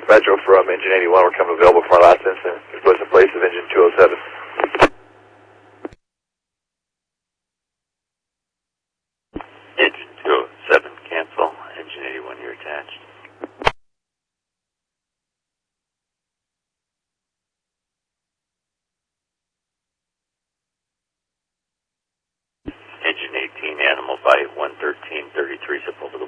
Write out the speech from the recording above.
Metro from engine 81. We're coming available for our last incident. This was in place of engine 207. Engine 207, cancel. Engine 81, you're attached. Engine 18, animal bite, 113.33, Sepulveda.